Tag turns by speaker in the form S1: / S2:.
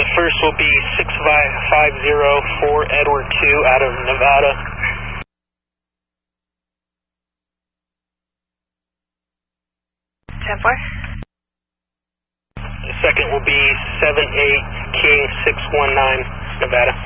S1: The first will be 6504 Edward 2 out of Nevada. The second will be 78 King 619 Nevada.